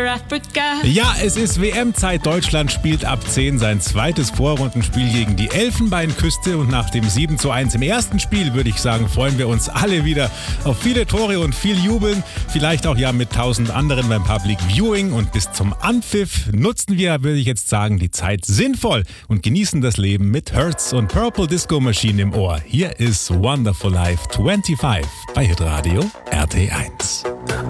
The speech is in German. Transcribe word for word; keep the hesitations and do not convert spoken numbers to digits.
Africa. Ja, es ist W M-Zeit. Deutschland spielt ab zehn sein zweites Vorrundenspiel gegen die Elfenbeinküste. Und nach dem sieben zu eins im ersten Spiel, würde ich sagen, freuen wir uns alle wieder auf viele Tore und viel Jubeln. Vielleicht auch ja mit tausend anderen beim Public Viewing. Und bis zum Anpfiff nutzen wir, würde ich jetzt sagen, die Zeit sinnvoll und genießen das Leben mit Hertz und Purple Disco Machine im Ohr. Hier ist Wonderful Life fünfundzwanzig bei Hitradio R T eins.